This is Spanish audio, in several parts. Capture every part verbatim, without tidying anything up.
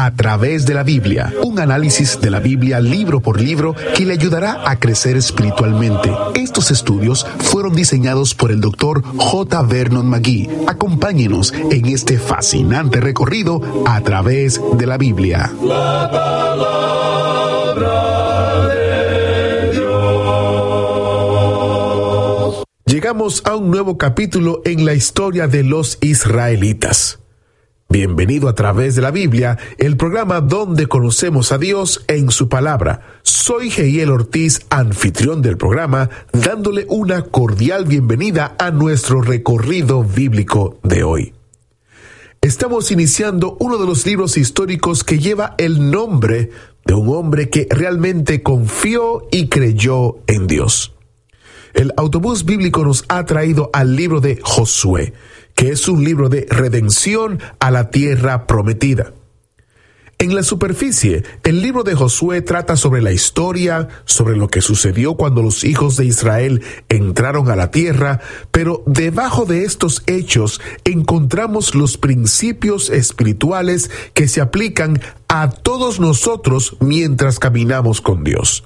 A través de la Biblia, un análisis de la Biblia libro por libro que le ayudará a crecer espiritualmente. Estos estudios fueron diseñados por el doctor J. Vernon McGee. Acompáñenos en este fascinante recorrido a través de la Biblia. La palabra de Dios. Llegamos a un nuevo capítulo en la historia de los israelitas. Bienvenido a través de la Biblia, el programa donde conocemos a Dios en su palabra. Soy Geiel Ortiz, anfitrión del programa, dándole una cordial bienvenida a nuestro recorrido bíblico de hoy. Estamos iniciando uno de los libros históricos que lleva el nombre de un hombre que realmente confió y creyó en Dios. El autobús bíblico nos ha traído al libro de Josué, que es un libro de redención a la tierra prometida. En la superficie, el libro de Josué trata sobre la historia, sobre lo que sucedió cuando los hijos de Israel entraron a la tierra, pero debajo de estos hechos encontramos los principios espirituales que se aplican a todos nosotros mientras caminamos con Dios.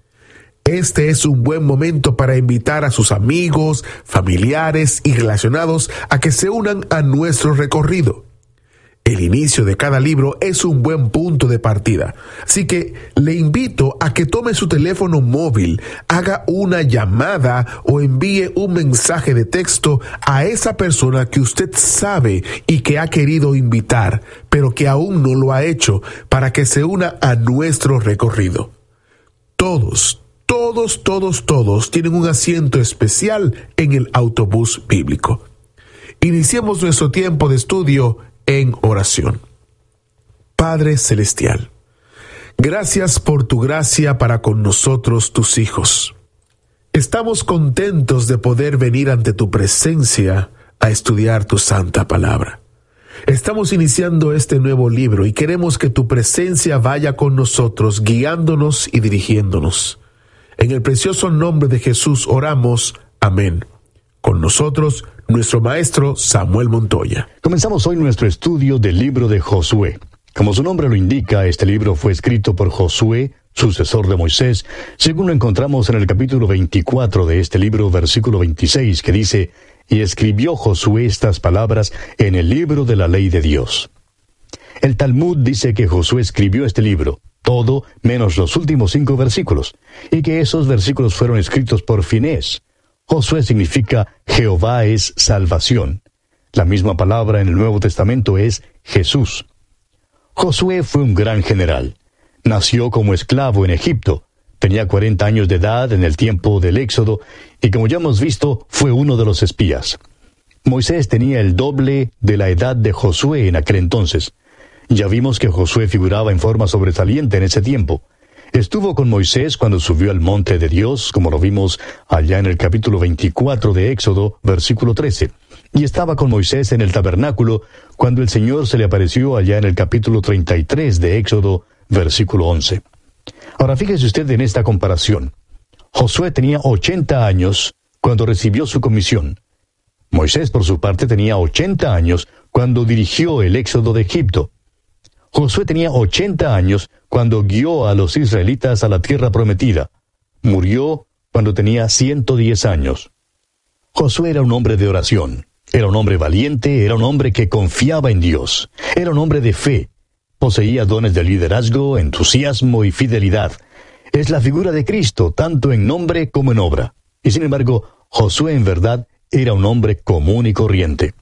Este es un buen momento para invitar a sus amigos, familiares y relacionados a que se unan a nuestro recorrido. El inicio de cada libro es un buen punto de partida, así que le invito a que tome su teléfono móvil, haga una llamada o envíe un mensaje de texto a esa persona que usted sabe y que ha querido invitar, pero que aún no lo ha hecho, para que se una a nuestro recorrido. Todos, Todos, todos, todos tienen un asiento especial en el autobús bíblico. Iniciemos nuestro tiempo de estudio en oración. Padre Celestial, gracias por tu gracia para con nosotros, tus hijos. Estamos contentos de poder venir ante tu presencia a estudiar tu santa palabra. Estamos iniciando este nuevo libro y queremos que tu presencia vaya con nosotros, guiándonos y dirigiéndonos. En el precioso nombre de Jesús oramos. Amén. Con nosotros, nuestro maestro Samuel Montoya. Comenzamos hoy nuestro estudio del libro de Josué. Como su nombre lo indica, este libro fue escrito por Josué, sucesor de Moisés, según lo encontramos en el capítulo veinticuatro de este libro, versículo veintiséis, que dice: «Y escribió Josué estas palabras en el libro de la ley de Dios». El Talmud dice que Josué escribió este libro, todo menos los últimos cinco versículos, y que esos versículos fueron escritos por Finés. Josué significa Jehová es salvación. La misma palabra en el Nuevo Testamento es Jesús. Josué fue un gran general. Nació como esclavo en Egipto. Tenía cuarenta años de edad en el tiempo del Éxodo, y como ya hemos visto, fue uno de los espías. Moisés tenía el doble de la edad de Josué en aquel entonces. Ya vimos que Josué figuraba en forma sobresaliente en ese tiempo. Estuvo con Moisés cuando subió al monte de Dios, como lo vimos allá en el capítulo veinticuatro de Éxodo, versículo trece. Y estaba con Moisés en el tabernáculo cuando el Señor se le apareció allá en el capítulo treinta y tres de Éxodo, versículo once. Ahora fíjese usted en esta comparación. Josué tenía ochenta años cuando recibió su comisión. Moisés, por su parte, tenía ochenta años cuando dirigió el éxodo de Egipto. Josué tenía ochenta años cuando guió a los israelitas a la tierra prometida. Murió cuando tenía ciento diez años. Josué era un hombre de oración. Era un hombre valiente, era un hombre que confiaba en Dios. Era un hombre de fe. Poseía dones de liderazgo, entusiasmo y fidelidad. Es la figura de Cristo, tanto en nombre como en obra. Y sin embargo, Josué en verdad era un hombre común y corriente.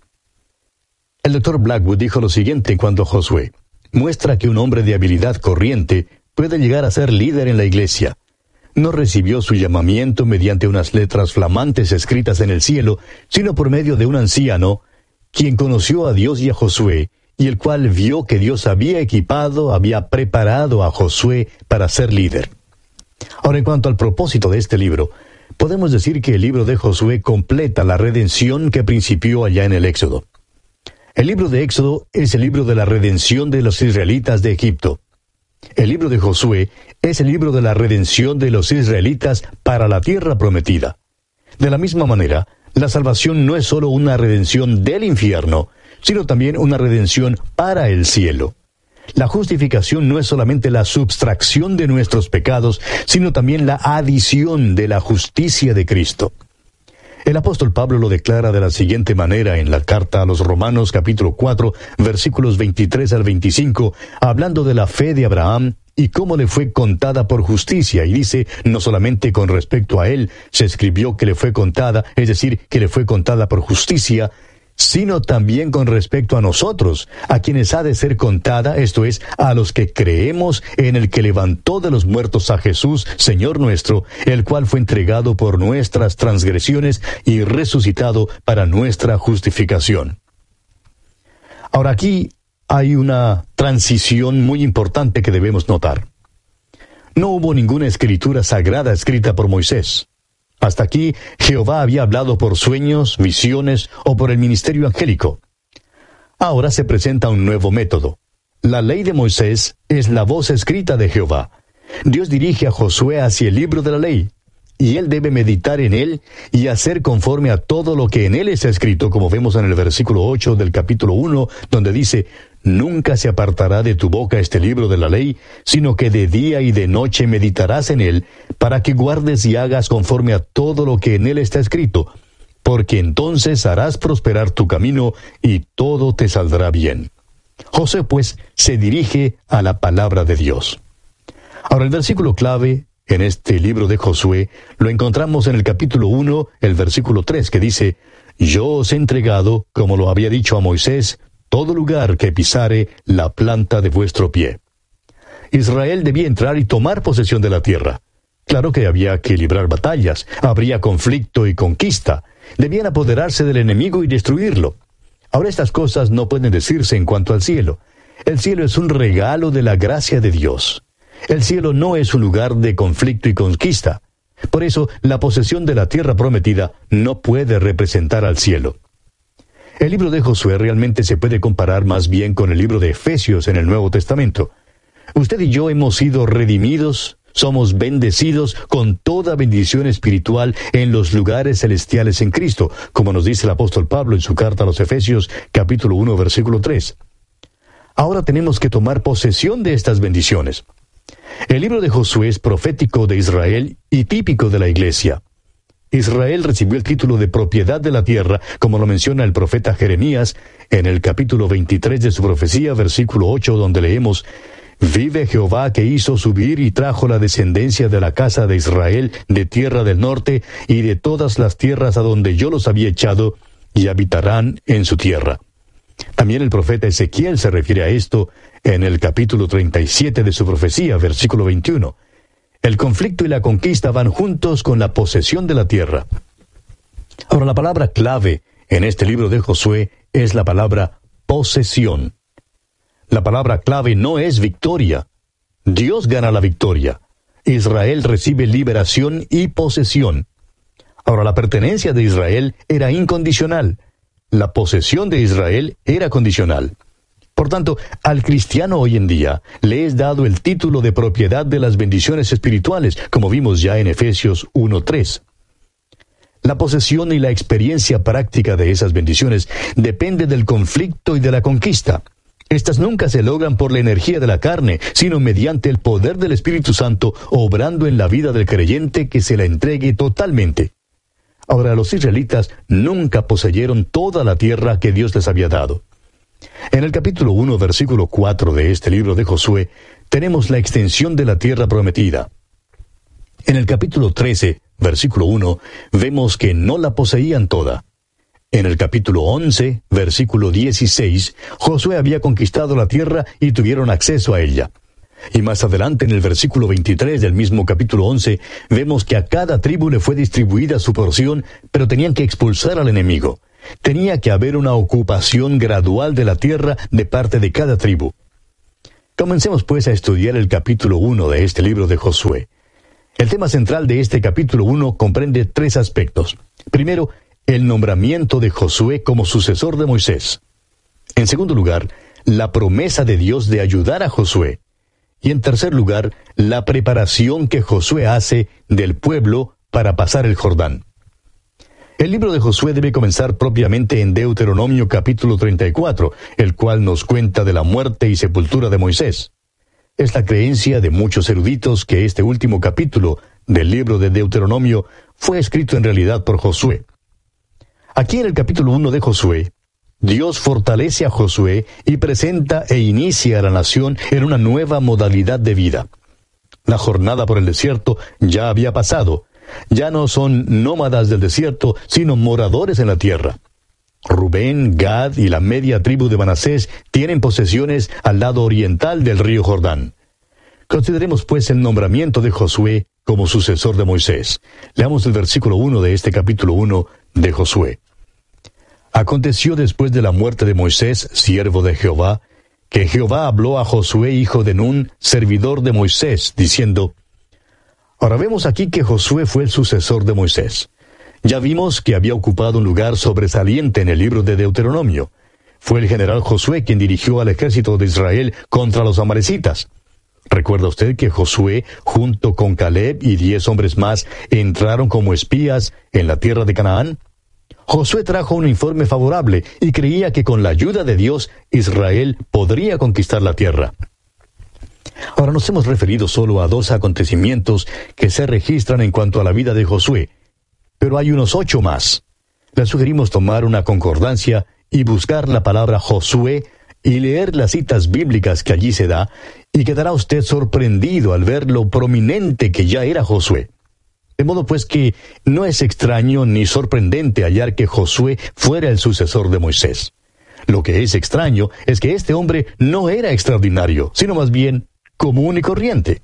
El doctor Blackwood dijo lo siguiente en cuanto a Josué: muestra que un hombre de habilidad corriente puede llegar a ser líder en la iglesia. No recibió su llamamiento mediante unas letras flamantes escritas en el cielo, sino por medio de un anciano, quien conoció a Dios y a Josué, y el cual vio que Dios había equipado, había preparado a Josué para ser líder. Ahora, en cuanto al propósito de este libro, podemos decir que el libro de Josué completa la redención que principió allá en el Éxodo. El libro de Éxodo es el libro de la redención de los israelitas de Egipto. El libro de Josué es el libro de la redención de los israelitas para la tierra prometida. De la misma manera, la salvación no es solo una redención del infierno, sino también una redención para el cielo. La justificación no es solamente la subtracción de nuestros pecados, sino también la adición de la justicia de Cristo. El apóstol Pablo lo declara de la siguiente manera en la carta a los Romanos capítulo cuatro, versículos veintitrés al veinticinco, hablando de la fe de Abraham y cómo le fue contada por justicia. Y dice, no solamente con respecto a él se escribió que le fue contada, es decir, que le fue contada por justicia, sino también con respecto a nosotros, a quienes ha de ser contada, esto es, a los que creemos en el que levantó de los muertos a Jesús, Señor nuestro, el cual fue entregado por nuestras transgresiones y resucitado para nuestra justificación. Ahora aquí hay una transición muy importante que debemos notar. No hubo ninguna escritura sagrada escrita por Moisés. Hasta aquí, Jehová había hablado por sueños, visiones o por el ministerio angélico. Ahora se presenta un nuevo método. La ley de Moisés es la voz escrita de Jehová. Dios dirige a Josué hacia el libro de la ley, y él debe meditar en él y hacer conforme a todo lo que en él está escrito, como vemos en el versículo ocho del capítulo uno, donde dice, «Nunca se apartará de tu boca este libro de la ley, sino que de día y de noche meditarás en él, para que guardes y hagas conforme a todo lo que en él está escrito, porque entonces harás prosperar tu camino y todo te saldrá bien». José, pues, se dirige a la palabra de Dios. Ahora, el versículo clave en este libro de Josué lo encontramos en el capítulo uno, el versículo tres, que dice, «Yo os he entregado, como lo había dicho a Moisés, todo lugar que pisare la planta de vuestro pie». Israel debía entrar y tomar posesión de la tierra. Claro que había que librar batallas, habría conflicto y conquista. Debían apoderarse del enemigo y destruirlo. Ahora estas cosas no pueden decirse en cuanto al cielo. El cielo es un regalo de la gracia de Dios. El cielo no es un lugar de conflicto y conquista. Por eso, la posesión de la tierra prometida no puede representar al cielo. El libro de Josué realmente se puede comparar más bien con el libro de Efesios en el Nuevo Testamento. Usted y yo hemos sido redimidos, somos bendecidos con toda bendición espiritual en los lugares celestiales en Cristo, como nos dice el apóstol Pablo en su carta a los Efesios, capítulo uno, versículo tres. Ahora tenemos que tomar posesión de estas bendiciones. El libro de Josué es profético de Israel y típico de la iglesia. Israel recibió el título de propiedad de la tierra, como lo menciona el profeta Jeremías en el capítulo veintitrés de su profecía, versículo ocho, donde leemos, «Vive Jehová que hizo subir y trajo la descendencia de la casa de Israel de tierra del norte y de todas las tierras a donde yo los había echado, y habitarán en su tierra». También el profeta Ezequiel se refiere a esto en el capítulo treinta y siete de su profecía, versículo veintiuno. El conflicto y la conquista van juntos con la posesión de la tierra. Ahora, la palabra clave en este libro de Josué es la palabra posesión. La palabra clave no es victoria. Dios gana la victoria. Israel recibe liberación y posesión. Ahora, la pertenencia de Israel era incondicional. La posesión de Israel era condicional. Por tanto, al cristiano hoy en día le es dado el título de propiedad de las bendiciones espirituales, como vimos ya en Efesios uno tres. La posesión y la experiencia práctica de esas bendiciones depende del conflicto y de la conquista. Estas nunca se logran por la energía de la carne, sino mediante el poder del Espíritu Santo obrando en la vida del creyente que se la entregue totalmente. Ahora, los israelitas nunca poseyeron toda la tierra que Dios les había dado. En el capítulo uno, versículo cuatro de este libro de Josué, tenemos la extensión de la tierra prometida. En el capítulo trece, versículo uno, vemos que no la poseían toda. En el capítulo once, versículo dieciséis, Josué había conquistado la tierra y tuvieron acceso a ella. Y más adelante, en el versículo veintitrés del mismo capítulo once, vemos que a cada tribu le fue distribuida su porción, pero tenían que expulsar al enemigo. Tenía que haber una ocupación gradual de la tierra de parte de cada tribu. Comencemos pues a estudiar el capítulo uno de este libro de Josué. El tema central de este capítulo uno comprende tres aspectos. Primero, el nombramiento de Josué como sucesor de Moisés. En segundo lugar, la promesa de Dios de ayudar a Josué. Y en tercer lugar, la preparación que Josué hace del pueblo para pasar el Jordán. El libro de Josué debe comenzar propiamente en Deuteronomio capítulo treinta y cuatro, el cual nos cuenta de la muerte y sepultura de Moisés. Es la creencia de muchos eruditos que este último capítulo del libro de Deuteronomio fue escrito en realidad por Josué. Aquí en el capítulo uno de Josué, Dios fortalece a Josué y presenta e inicia a la nación en una nueva modalidad de vida. La jornada por el desierto ya había pasado. Ya no son nómadas del desierto, sino moradores en la tierra. Rubén, Gad y la media tribu de Manasés tienen posesiones al lado oriental del río Jordán. Consideremos pues el nombramiento de Josué como sucesor de Moisés. Leamos el versículo uno de este capítulo uno de Josué. Aconteció después de la muerte de Moisés, siervo de Jehová, que Jehová habló a Josué, hijo de Nun, servidor de Moisés, diciendo: Ahora vemos aquí que Josué fue el sucesor de Moisés. Ya vimos que había ocupado un lugar sobresaliente en el libro de Deuteronomio. Fue el general Josué quien dirigió al ejército de Israel contra los amalecitas. ¿Recuerda usted que Josué, junto con Caleb y diez hombres más, entraron como espías en la tierra de Canaán? Josué trajo un informe favorable y creía que con la ayuda de Dios, Israel podría conquistar la tierra. Ahora nos hemos referido solo a dos acontecimientos que se registran en cuanto a la vida de Josué, pero hay unos ocho más. Le sugerimos tomar una concordancia y buscar la palabra Josué y leer las citas bíblicas que allí se da, y quedará usted sorprendido al ver lo prominente que ya era Josué. De modo pues que no es extraño ni sorprendente hallar que Josué fuera el sucesor de Moisés. Lo que es extraño es que este hombre no era extraordinario, sino más bien común y corriente.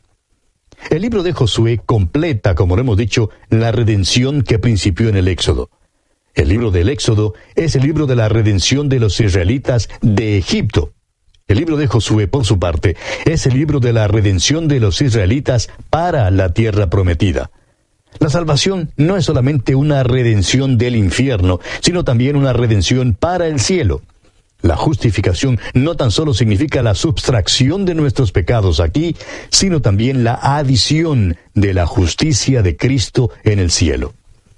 El libro de Josué completa, como lo hemos dicho, la redención que principió en el Éxodo. El libro del Éxodo es el libro de la redención de los israelitas de Egipto. El libro de Josué, por su parte, es el libro de la redención de los israelitas para la tierra prometida. La salvación no es solamente una redención del infierno, sino también una redención para el cielo. La justificación no tan solo significa la subtracción de nuestros pecados aquí, sino también la adición de la justicia de Cristo en el cielo.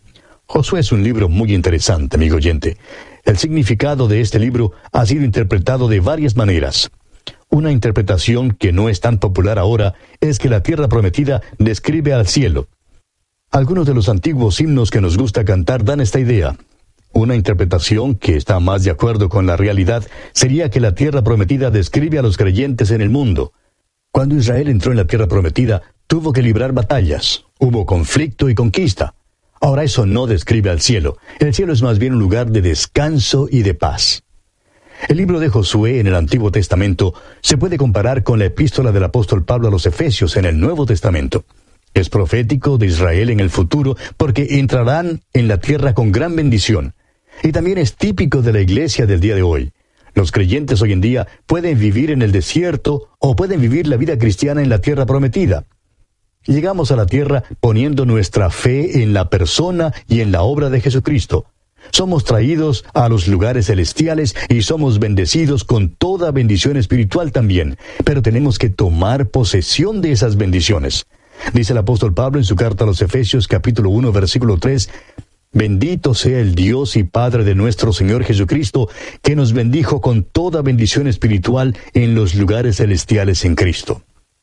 Josué es un libro muy interesante, amigo oyente. El significado de este libro ha sido interpretado de varias maneras. Una interpretación que no es tan popular ahora es que la tierra prometida describe al cielo. Algunos de los antiguos himnos que nos gusta cantar dan esta idea. Una interpretación que está más de acuerdo con la realidad sería que la tierra prometida describe a los creyentes en el mundo. Cuando Israel entró en la tierra prometida, tuvo que librar batallas, hubo conflicto y conquista. Ahora eso no describe al cielo. El cielo es más bien un lugar de descanso y de paz. El libro de Josué en el Antiguo Testamento se puede comparar con la epístola del apóstol Pablo a los Efesios en el Nuevo Testamento. Es profético de Israel en el futuro porque entrarán en la tierra con gran bendición. Y también es típico de la iglesia del día de hoy. Los creyentes hoy en día pueden vivir en el desierto o pueden vivir la vida cristiana en la tierra prometida. Llegamos a la tierra poniendo nuestra fe en la persona y en la obra de Jesucristo. Somos traídos a los lugares celestiales y somos bendecidos con toda bendición espiritual también, pero tenemos que tomar posesión de esas bendiciones. Dice el apóstol Pablo en su carta a los Efesios capítulo uno versículo tres, Bendito sea el Dios y Padre de nuestro Señor Jesucristo, que nos bendijo con toda bendición espiritual en los lugares celestiales en Cristo.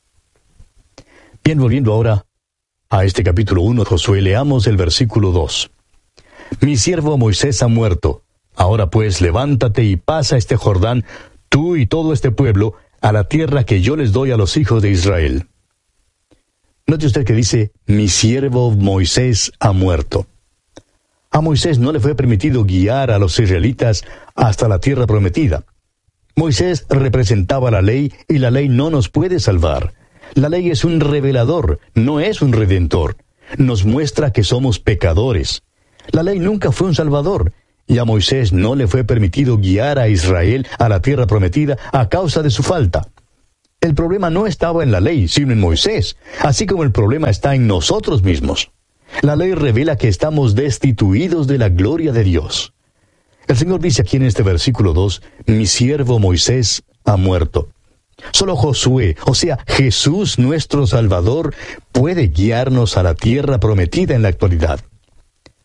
Bien, volviendo ahora a este capítulo uno de Josué, leamos el versículo dos. Mi siervo Moisés ha muerto. Ahora pues, levántate y pasa este Jordán, tú y todo este pueblo, a la tierra que yo les doy a los hijos de Israel. Note usted que dice, mi siervo Moisés ha muerto. A Moisés no le fue permitido guiar a los israelitas hasta la tierra prometida. Moisés representaba la ley y la ley no nos puede salvar. La ley es un revelador, no es un redentor. Nos muestra que somos pecadores. La ley nunca fue un salvador, y a Moisés no le fue permitido guiar a Israel a la tierra prometida a causa de su falta. El problema no estaba en la ley, sino en Moisés, así como el problema está en nosotros mismos. La ley revela que estamos destituidos de la gloria de Dios. El Señor dice aquí en este versículo dos, mi siervo Moisés ha muerto. Solo Josué, o sea, Jesús nuestro Salvador, puede guiarnos a la tierra prometida en la actualidad.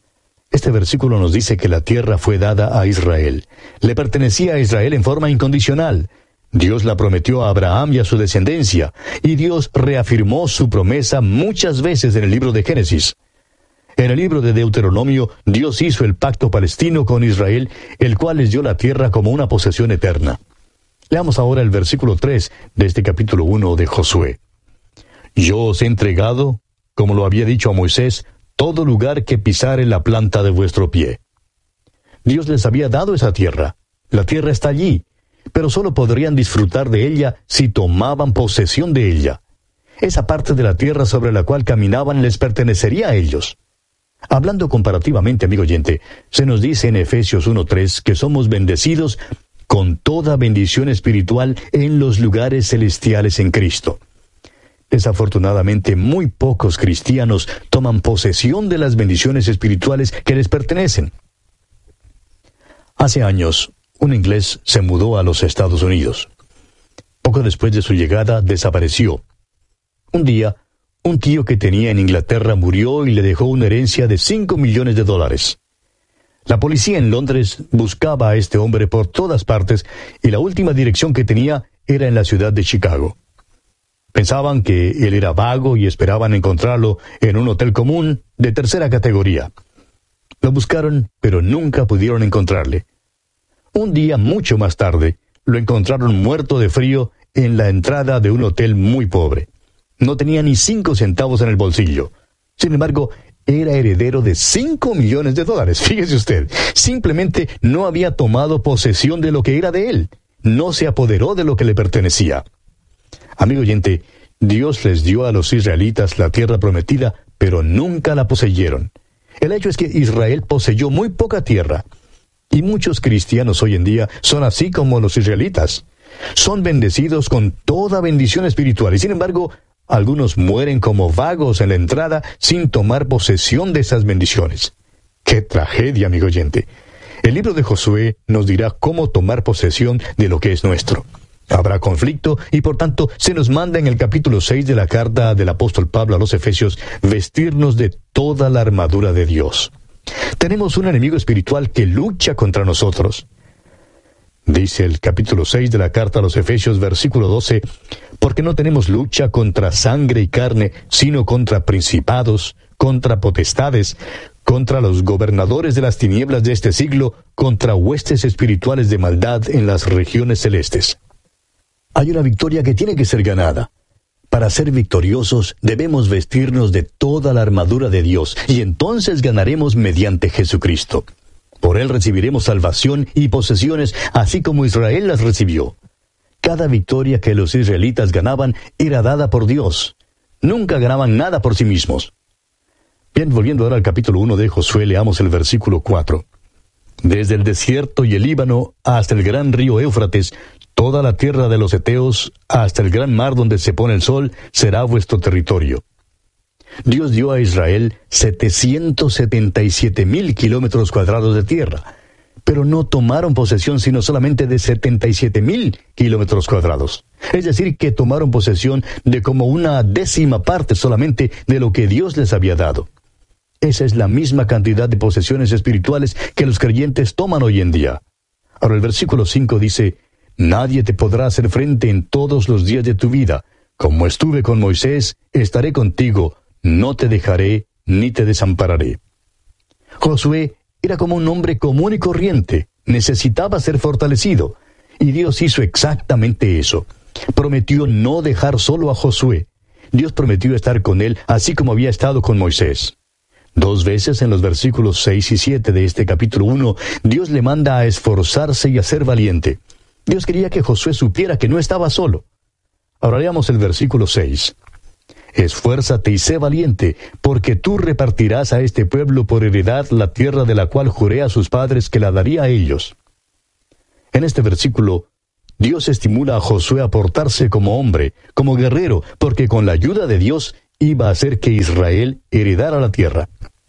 Este versículo nos dice que la tierra fue dada a Israel. Le pertenecía a Israel en forma incondicional. Dios la prometió a Abraham y a su descendencia, y Dios reafirmó su promesa muchas veces en el libro de Génesis. En el libro de Deuteronomio, Dios hizo el pacto palestino con Israel, el cual les dio la tierra como una posesión eterna. Leamos ahora el versículo tres de este capítulo uno de Josué. Yo os he entregado, como lo había dicho a Moisés, todo lugar que pisare la planta de vuestro pie. Dios les había dado esa tierra. La tierra está allí, pero solo podrían disfrutar de ella si tomaban posesión de ella. Esa parte de la tierra sobre la cual caminaban les pertenecería a ellos. Hablando comparativamente, amigo oyente, se nos dice en Efesios uno tres que somos bendecidos con toda bendición espiritual en los lugares celestiales en Cristo. Desafortunadamente, muy pocos cristianos toman posesión de las bendiciones espirituales que les pertenecen. Hace años, un inglés se mudó a los Estados Unidos. Poco después de su llegada, desapareció. Un día, un tío que tenía en Inglaterra murió y le dejó una herencia de cinco millones de dólares. La policía en Londres buscaba a este hombre por todas partes y la última dirección que tenía era en la ciudad de Chicago. Pensaban que él era vago y esperaban encontrarlo en un hotel común de tercera categoría. Lo buscaron, pero nunca pudieron encontrarle. Un día, mucho más tarde, lo encontraron muerto de frío en la entrada de un hotel muy pobre. No tenía ni cinco centavos en el bolsillo. Sin embargo, era heredero de cinco millones de dólares. Fíjese usted, simplemente no había tomado posesión de lo que era de él. No se apoderó de lo que le pertenecía. Amigo oyente, Dios les dio a los israelitas la tierra prometida, pero nunca la poseyeron. El hecho es que Israel poseyó muy poca tierra. Y muchos cristianos hoy en día son así como los israelitas. Son bendecidos con toda bendición espiritual y sin embargo, algunos mueren como vagos en la entrada sin tomar posesión de esas bendiciones. ¡Qué tragedia, amigo oyente! El libro de Josué nos dirá cómo tomar posesión de lo que es nuestro. Habrá conflicto y por tanto se nos manda en el capítulo seis de la carta del apóstol Pablo a los Efesios vestirnos de toda la armadura de Dios. Tenemos un enemigo espiritual que lucha contra nosotros. Dice el capítulo seis de la carta a los Efesios, versículo doce, porque no tenemos lucha contra sangre y carne, sino contra principados, contra potestades, contra los gobernadores de las tinieblas de este siglo, contra huestes espirituales de maldad en las regiones celestes. Hay una victoria que tiene que ser ganada. Para ser victoriosos debemos vestirnos de toda la armadura de Dios, y entonces ganaremos mediante Jesucristo. Por Él recibiremos salvación y posesiones, así como Israel las recibió. Cada victoria que los israelitas ganaban era dada por Dios. Nunca ganaban nada por sí mismos. Bien, volviendo ahora al capítulo uno de Josué, leamos el versículo cuatro. Desde el desierto y el Líbano hasta el gran río Éufrates, toda la tierra de los heteos, hasta el gran mar donde se pone el sol, será vuestro territorio. Dios dio a Israel setecientos setenta y siete mil kilómetros cuadrados de tierra, pero no tomaron posesión sino solamente de setenta y siete mil kilómetros cuadrados. Es decir, que tomaron posesión de como una décima parte solamente de lo que Dios les había dado. Esa es la misma cantidad de posesiones espirituales que los creyentes toman hoy en día. Ahora el versículo cinco dice, nadie te podrá hacer frente en todos los días de tu vida. Como estuve con Moisés, estaré contigo, no te dejaré ni te desampararé. Josué era como un hombre común y corriente, necesitaba ser fortalecido, y Dios hizo exactamente eso. Prometió no dejar solo a Josué. Dios prometió estar con él, así como había estado con Moisés. Dos veces en los versículos seis y siete de este capítulo uno, Dios le manda a esforzarse y a ser valiente. Dios quería que Josué supiera que no estaba solo. Ahora leamos el versículo seis. Esfuérzate y sé valiente, porque tú repartirás a este pueblo por heredad la tierra de la cual juré a sus padres que la daría a ellos. En este versículo, Dios estimula a Josué a portarse como hombre, como guerrero, porque con la ayuda de Dios iba a hacer que Israel heredara la tierra.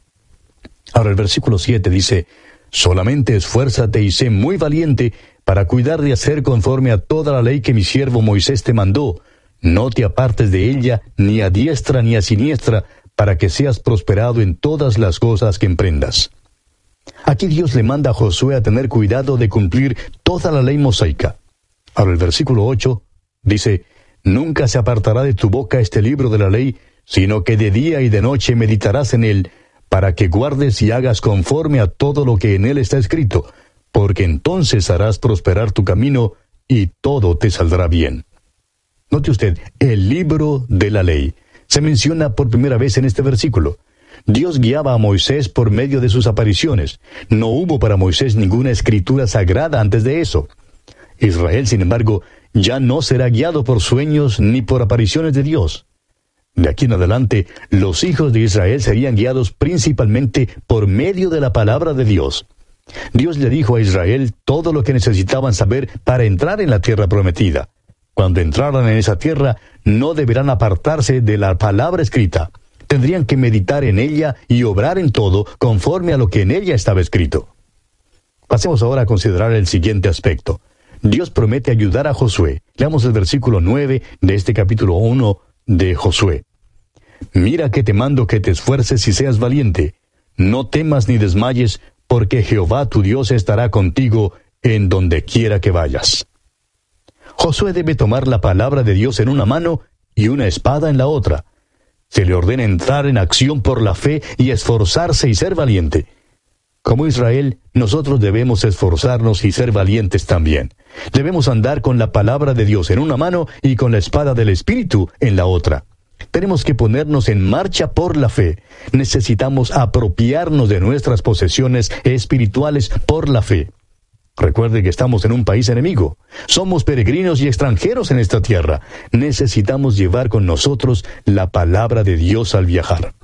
Ahora el versículo siete dice, solamente esfuérzate y sé muy valiente para cuidar de hacer conforme a toda la ley que mi siervo Moisés te mandó. No te apartes de ella, ni a diestra ni a siniestra, para que seas prosperado en todas las cosas que emprendas. Aquí Dios le manda a Josué a tener cuidado de cumplir toda la ley mosaica. Ahora el versículo ocho dice, «Nunca se apartará de tu boca este libro de la ley, sino que de día y de noche meditarás en él, para que guardes y hagas conforme a todo lo que en él está escrito, porque entonces harás prosperar tu camino y todo te saldrá bien». Note usted, el libro de la ley se menciona por primera vez en este versículo. Dios guiaba a Moisés por medio de sus apariciones. No hubo para Moisés ninguna escritura sagrada antes de eso. Israel, sin embargo, ya no será guiado por sueños ni por apariciones de Dios. De aquí en adelante, los hijos de Israel serían guiados principalmente por medio de la palabra de Dios. Dios le dijo a Israel todo lo que necesitaban saber para entrar en la tierra prometida. Cuando entraran en esa tierra, no deberán apartarse de la palabra escrita. Tendrían que meditar en ella y obrar en todo conforme a lo que en ella estaba escrito. Pasemos ahora a considerar el siguiente aspecto. Dios promete ayudar a Josué. Leamos el versículo nueve de este capítulo uno de Josué. «Mira que te mando que te esfuerces y seas valiente. No temas ni desmayes, porque Jehová tu Dios estará contigo en donde quiera que vayas». Josué debe tomar la palabra de Dios en una mano y una espada en la otra. Se le ordena entrar en acción por la fe y esforzarse y ser valiente. Como Israel, nosotros debemos esforzarnos y ser valientes también. Debemos andar con la palabra de Dios en una mano y con la espada del Espíritu en la otra. Tenemos que ponernos en marcha por la fe. Necesitamos apropiarnos de nuestras posesiones espirituales por la fe. Recuerde que estamos en un país enemigo. Somos peregrinos y extranjeros en esta tierra. Necesitamos llevar con nosotros la palabra de Dios al viajar.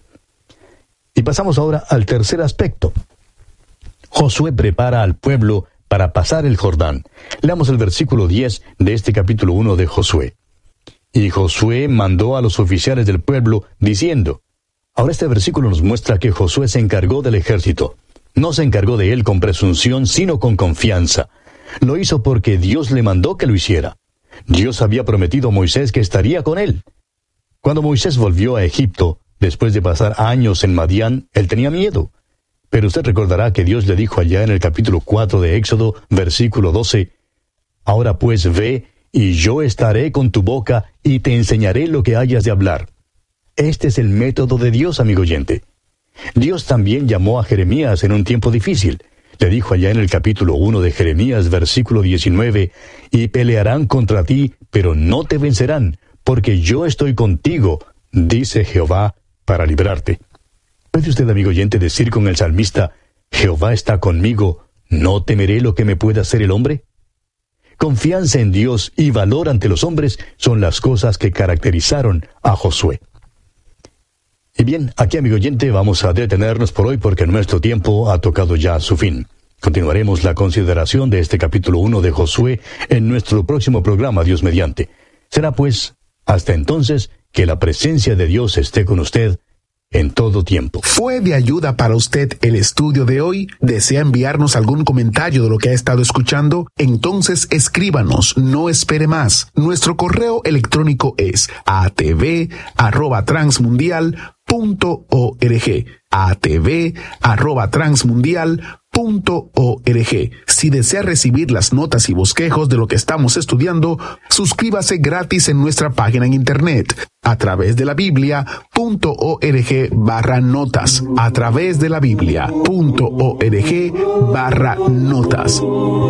Y pasamos ahora al tercer aspecto. Josué prepara al pueblo para pasar el Jordán. Leamos el versículo diez de este capítulo uno de Josué. «Y Josué mandó a los oficiales del pueblo, diciendo». Ahora este versículo nos muestra que Josué se encargó del ejército. No se encargó de él con presunción, sino con confianza. Lo hizo porque Dios le mandó que lo hiciera. Dios había prometido a Moisés que estaría con él. Cuando Moisés volvió a Egipto, después de pasar años en Madián, él tenía miedo. Pero usted recordará que Dios le dijo allá en el capítulo cuatro de Éxodo, versículo doce, «Ahora pues ve, y yo estaré con tu boca, y te enseñaré lo que hayas de hablar». Este es el método de Dios, amigo oyente. Dios también llamó a Jeremías en un tiempo difícil. Le dijo allá en el capítulo uno de Jeremías, versículo diecinueve, «Y pelearán contra ti, pero no te vencerán, porque yo estoy contigo, dice Jehová, para librarte». ¿Puede usted, amigo oyente, decir con el salmista, «Jehová está conmigo, no temeré lo que me pueda hacer el hombre»? Confianza en Dios y valor ante los hombres son las cosas que caracterizaron a Josué. Y bien, aquí, amigo oyente, vamos a detenernos por hoy porque nuestro tiempo ha tocado ya su fin. Continuaremos la consideración de este capítulo uno de Josué en nuestro próximo programa, Dios mediante. Será pues, hasta entonces, que la presencia de Dios esté con usted en todo tiempo. ¿Fue de ayuda para usted el estudio de hoy? ¿Desea enviarnos algún comentario de lo que ha estado escuchando? Entonces escríbanos, no espere más. Nuestro correo electrónico es a t v arroba transmundial punto org. a t v arroba transmundial punto org. Si desea recibir las notas y bosquejos de lo que estamos estudiando, suscríbase gratis en nuestra página en internet a través de la Biblia punto org barra notas. A través de la Biblia punto org barra notas.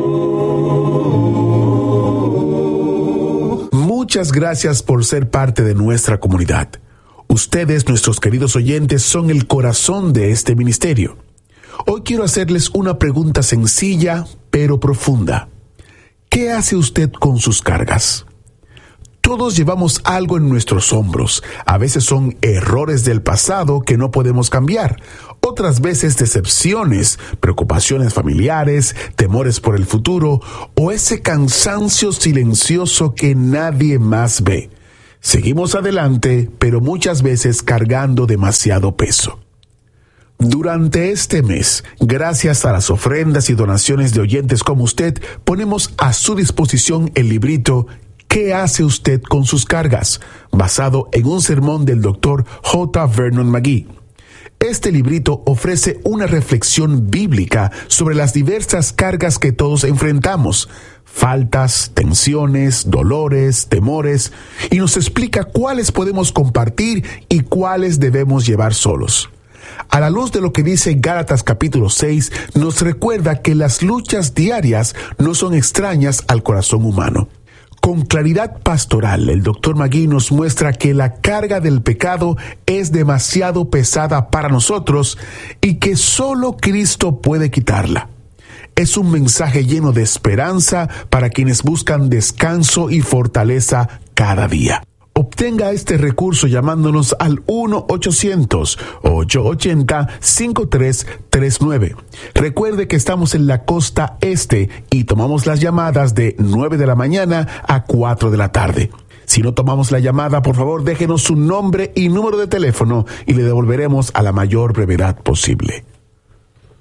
Muchas gracias por ser parte de nuestra comunidad. Ustedes, nuestros queridos oyentes, son el corazón de este ministerio. Hoy quiero hacerles una pregunta sencilla, pero profunda. ¿Qué hace usted con sus cargas? Todos llevamos algo en nuestros hombros. A veces son errores del pasado que no podemos cambiar. Otras veces decepciones, preocupaciones familiares, temores por el futuro o ese cansancio silencioso que nadie más ve. Seguimos adelante, pero muchas veces cargando demasiado peso. Durante este mes, gracias a las ofrendas y donaciones de oyentes como usted, ponemos a su disposición el librito ¿Qué hace usted con sus cargas?, basado en un sermón del doctor J. Vernon McGee. Este librito ofrece una reflexión bíblica sobre las diversas cargas que todos enfrentamos, faltas, tensiones, dolores, temores, y nos explica cuáles podemos compartir y cuáles debemos llevar solos. A la luz de lo que dice Gálatas capítulo seis, nos recuerda que las luchas diarias no son extrañas al corazón humano. Con claridad pastoral, el doctor Magui nos muestra que la carga del pecado es demasiado pesada para nosotros y que solo Cristo puede quitarla. Es un mensaje lleno de esperanza para quienes buscan descanso y fortaleza cada día. Obtenga este recurso llamándonos al uno ochocientos, ocho ochenta, cinco tres tres nueve. Recuerde que estamos en la costa este y tomamos las llamadas de nueve de la mañana a cuatro de la tarde. Si no tomamos la llamada, por favor déjenos su nombre y número de teléfono y le devolveremos a la mayor brevedad posible.